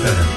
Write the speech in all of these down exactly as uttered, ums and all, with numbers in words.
M.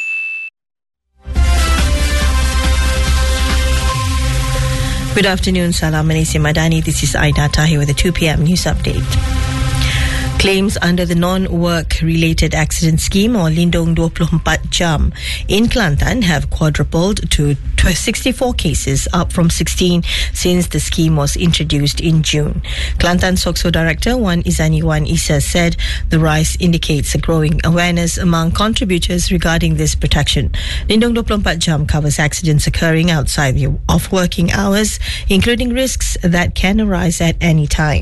Good afternoon, Salam Malaysia Madani. This is Aida Tahir with the two p.m. news update. Claims under the Non-Work-Related Accident Scheme, or Lindung dua puluh empat jam, in Kelantan have quadrupled to sixty-four cases, up from sixteen since the scheme was introduced in June. Kelantan SOXO Director Wan Izani Wan Isa said the rise indicates a growing awareness among contributors regarding this protection. Lindung dua puluh empat jam covers accidents occurring outside of working hours, including risks that can arise at any time.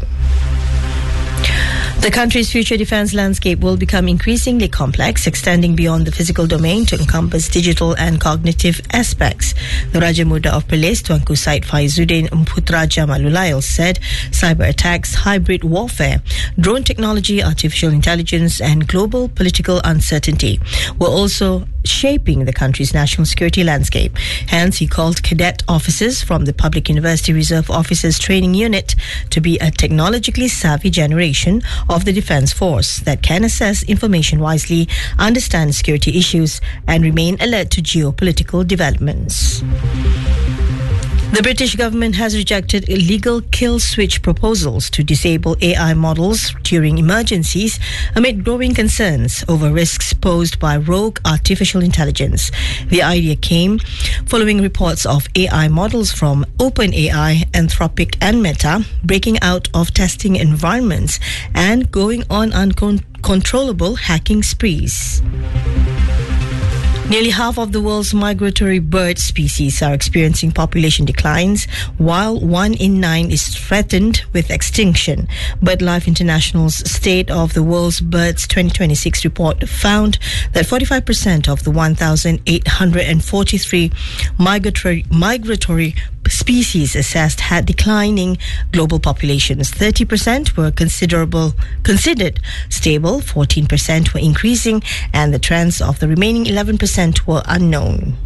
The country's future defence landscape will become increasingly complex, extending beyond the physical domain to encompass digital and cognitive aspects. The Raja Muda of Perlis, Tuanku Said Faizuddin Putra Jamalulail, said cyber attacks, hybrid warfare, drone technology, artificial intelligence and global political uncertainty were also shaping the country's national security landscape. Hence, he called cadet officers from the Public University Reserve Officers Training Unit to be a technologically savvy generation of the Defence Force that can assess information wisely, understand security issues and remain alert to geopolitical developments. The British government has rejected illegal kill switch proposals to disable A I models during emergencies amid growing concerns over risks posed by rogue artificial intelligence. The idea came following reports of A I models from OpenAI, Anthropic and Meta breaking out of testing environments and going on uncontrollable hacking sprees. Nearly half of the world's migratory bird species are experiencing population declines, while one in nine is threatened with extinction. BirdLife International's State of the World's Birds twenty twenty-six report found that forty-five percent of the one thousand eight hundred forty-three migratory, migratory species assessed had declining global populations. thirty percent were considerable, considered stable, fourteen percent were increasing, and the trends of the remaining eleven percent were unknown.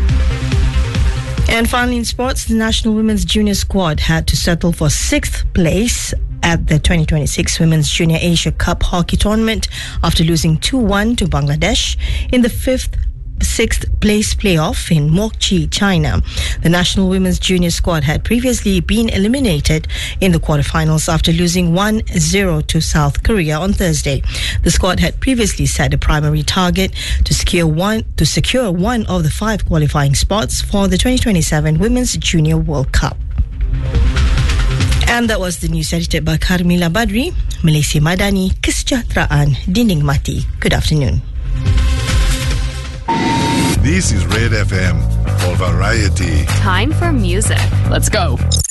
And finally, in sports, the national women's junior squad had to settle for sixth place at the twenty twenty-six Women's Junior Asia Cup hockey tournament after losing two one to Bangladesh in the fifth sixth place playoff in Mokchi, China. The national women's junior squad had previously been eliminated in the quarterfinals after losing one zero to South Korea on Thursday. The squad had previously set a primary target to secure one to secure one of the five qualifying spots for the twenty twenty-seven Women's Junior World Cup. And that was the news edited by Carmila Badri. Malaysia Madani, kesejahteraan dinikmati. Good afternoon. This is Red F M for variety. Time for music. Let's go.